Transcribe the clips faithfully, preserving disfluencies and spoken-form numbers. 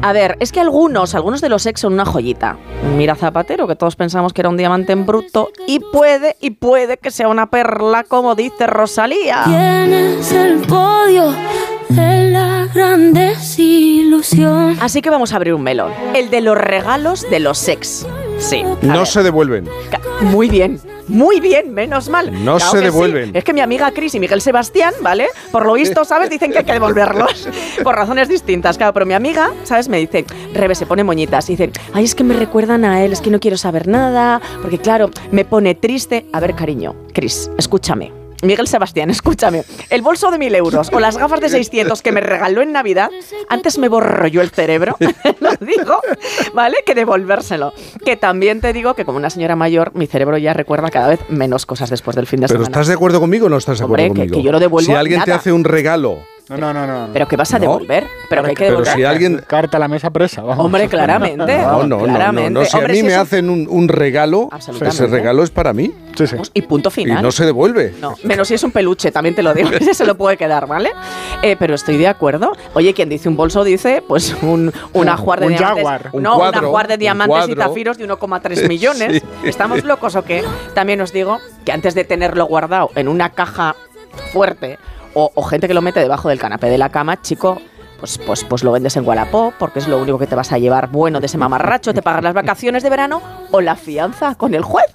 A ver, es que algunos, algunos de los ex son una joyita. Mira Zapatero, que todos pensamos que era un diamante en bruto, y puede, y puede que sea una perla, como dice Rosalía. Tienes el podio de la gran desilusión. Así que vamos a abrir un melón. El de los regalos de los ex. Sí. No ver. se devuelven. Muy bien, muy bien, menos mal. No claro se que devuelven. Sí. Es que mi amiga Cris y Miguel Sebastián, ¿vale? Por lo visto, ¿sabes? Dicen que hay que devolverlos. Por razones distintas, claro. Pero mi amiga, ¿sabes? Me dice, Rebe, se pone moñitas. Y dice, ay, es que me recuerdan a él, es que no quiero saber nada. Porque claro, me pone triste. A ver, cariño, Cris, escúchame. Miguel Sebastián, escúchame, el bolso de mil euros o las gafas de seiscientos que me regaló en Navidad, antes me borro yo el cerebro, lo digo, ¿vale? Que devolvérselo. Que también te digo que como una señora mayor, mi cerebro ya recuerda cada vez menos cosas después del fin de ¿Pero semana. estás de acuerdo conmigo o no estás de acuerdo Hombre, que, conmigo? que yo lo devuelvo. Si alguien nada. te hace un regalo... No, no, no, no. ¿Pero qué vas a No. devolver? ¿Pero que hay que Pero devolver? si alguien... Carta a la mesa presa, vamos. Hombre, claramente. No, no, no, claramente. no, no. Si Hombre, a mí si me eso- hacen un, un regalo, Absolutamente. ese regalo es para mí. Sí, sí. Y punto Y final. no se devuelve. No, menos si es un peluche, también te lo digo, ese se lo puede quedar, ¿vale? Eh, pero estoy de acuerdo. Oye, quien dice un bolso dice, pues un, un ajuar de Un diamantes. Jaguar. Un No, cuadro, un ajuar de un diamantes y cuadro. zafiros de uno coma tres millones. Sí. ¿Estamos locos o qué? También os digo que antes de tenerlo guardado en una caja fuerte o, o gente que lo mete debajo del canapé de la cama, chico... Pues, pues, pues lo vendes en Wallapop porque es lo único que te vas a llevar bueno de ese mamarracho, te pagas las vacaciones de verano o la fianza con el juez.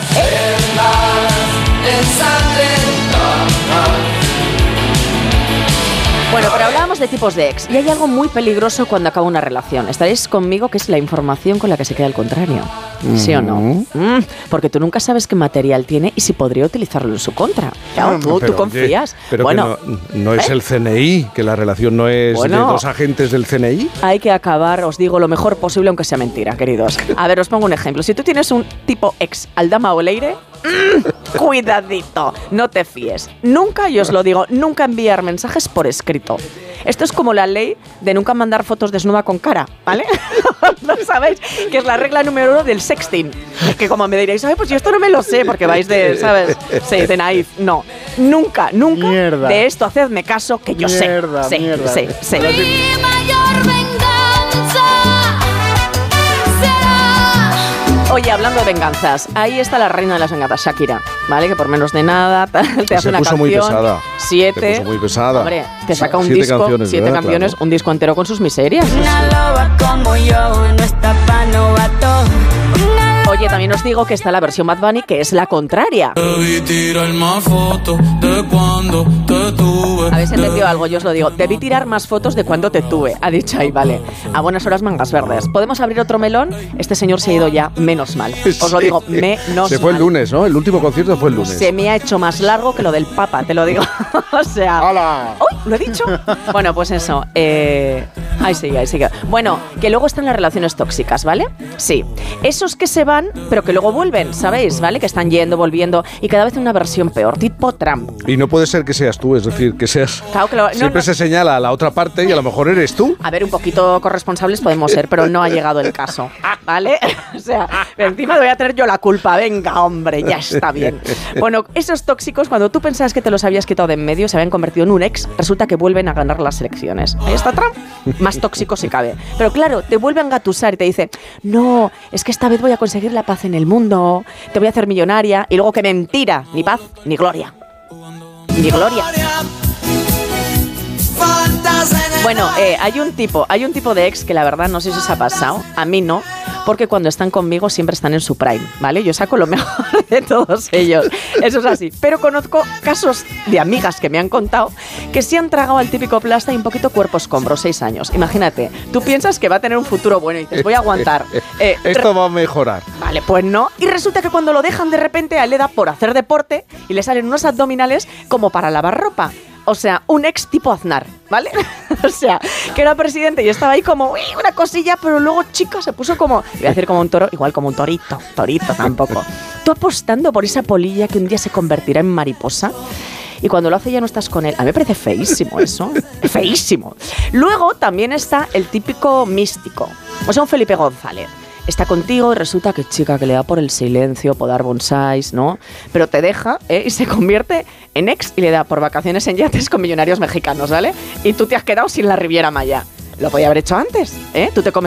Bueno, pero hablábamos de tipos de ex y hay algo muy peligroso cuando acaba una relación. Estaréis conmigo que es la información con la que se queda el contrario. ¿Sí o no? Mm, porque tú nunca sabes qué material tiene y si podría utilizarlo en su contra. Claro, tú, Pero, tú confías. oye, pero bueno, que no, no es ¿eh? el C N I, que la relación no es Bueno. de dos agentes del C N I. hay que acabar, os digo, lo mejor posible, aunque sea mentira, queridos. A ver, os pongo un ejemplo. Si tú tienes un tipo ex Aldama Oleire, mm, cuidadito, no te fíes. Nunca, yo os lo digo, nunca enviar mensajes por escrito. Esto es como la ley de nunca mandar fotos desnuda con cara, ¿vale? ¿No sabéis? Que es la regla número uno del sexting. Que como me diréis, ay, pues yo esto no me lo sé, porque vais de, ¿sabes? Sí, de naif. No, nunca, nunca Mierda. de esto hacedme caso, que yo Mierda, sé. Sí, mierda. sí, sí. Mi mayor venganza será. Oye, hablando de venganzas, ahí está la reina de las venganzas, Shakira, ¿vale? Que por menos de nada tal, te hace Se una puso canción. muy pesada. Siete. Se puso muy pesada. Hombre, te saca un Siete disco, canciones, siete ¿verdad? canciones, Claro. un disco entero con sus miserias. Una loba como yo no está pa' novato. Oye, también os digo que está la versión Bad Bunny, que es la contraria. Debí tirar más fotos de cuando te tuve. ¿Habéis entendido algo? Yo os lo digo. Debí tirar más fotos de cuando te tuve. Ha dicho ahí, vale. A buenas horas, mangas verdes. ¿Podemos abrir otro melón? Este señor se ha ido ya, menos mal. Os lo digo, menos Se fue el mal. lunes, ¿no? El último concierto fue el lunes. Se me ha hecho más largo que lo del Papa, te lo digo. O sea... ¡Hala! ¡Uy! ¿Lo he dicho? Bueno, pues eso. Eh, ahí sigue, ahí sigue. Bueno, que luego están las relaciones tóxicas, ¿vale? Sí. Esos que se van, pero que luego vuelven, ¿sabéis? ¿Vale? Que están yendo, volviendo y cada vez en una versión peor, tipo Trump. Y no puede ser que seas tú, es decir, que seas... Claro que lo- no, Siempre no. se señala a la otra parte y a lo mejor eres tú. A ver, un poquito corresponsables podemos ser, pero no ha llegado el caso, ¿vale? O sea, encima voy a tener yo la culpa. Venga, hombre, ya está bien. Bueno, esos tóxicos, cuando tú pensabas que te los habías quitado de en medio, se habían convertido en un ex, resulta que vuelven a ganar las elecciones. Ahí está Trump, más tóxico si cabe. Pero claro, te vuelven a gatusar y te dice, no, es que esta vez voy a conseguir la paz en el mundo, te voy a hacer millonaria, y luego que mentira, ni paz, ni gloria. Ni gloria. Bueno, eh, hay un tipo, hay un tipo de ex que la verdad no sé si os ha pasado, a mí no, porque cuando están conmigo siempre están en su prime, ¿vale? Yo saco lo mejor de todos ellos, eso es así. Pero conozco casos de amigas que me han contado que sí han tragado al típico plasta y un poquito cuerpo escombro, seis años. Imagínate, tú piensas que va a tener un futuro bueno y dices, voy a aguantar. Eh, Esto va a mejorar. Vale, pues no. Y resulta que cuando lo dejan de repente a él le da por hacer deporte y le salen unos abdominales como para lavar ropa. O sea, un ex tipo Aznar, ¿vale? O sea, que era presidente y estaba ahí como uy, una cosilla, pero luego, chica, se puso como, voy a decir como un toro, igual como un torito, torito tampoco. Tú apostando por esa polilla que un día se convertirá en mariposa. Y cuando lo hace ya no estás con él. A mí me parece feísimo eso. Feísimo. Luego también está el típico místico. O sea, un Felipe González. Está contigo y resulta que chica que le da por el silencio, podar bonsáis, ¿no? Pero te deja ¿eh? y se convierte en ex y le da por vacaciones en yates con millonarios mexicanos, ¿vale? Y tú te has quedado sin la Riviera Maya. Lo podía haber hecho antes, ¿eh? Tú te comes